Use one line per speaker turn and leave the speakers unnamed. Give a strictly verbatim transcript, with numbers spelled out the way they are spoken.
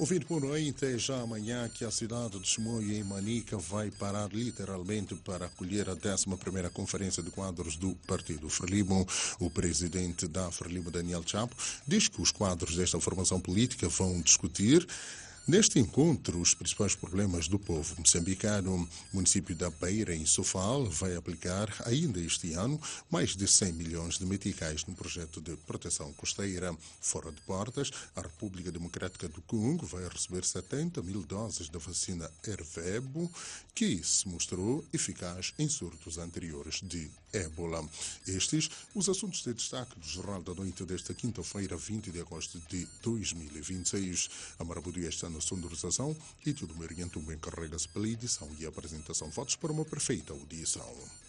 Ouvindo por aí, até já amanhã que a cidade de Chimoio, em Manica, vai parar literalmente para acolher a décima primeira Conferência de Quadros do Partido Frelimo. O presidente da Frelimo, Daniel Chapo, diz que os quadros desta formação política vão discutir neste encontro os principais problemas do povo moçambicano. O município da Beira, em Sofala, vai aplicar ainda este ano mais de cem milhões de meticais no projeto de proteção costeira. Fora de portas, a República Democrática do Congo vai receber setenta mil doses da vacina Ervebo, que se mostrou eficaz em surtos anteriores de ébola. Estes os assuntos de destaque do Jornal da Noite desta quinta-feira, vinte de agosto de dois mil e vinte e seis. A Marabudia está na sonorização e tudo me orienta, um bem carrega-se pela edição e apresentação. Votos para uma perfeita audição.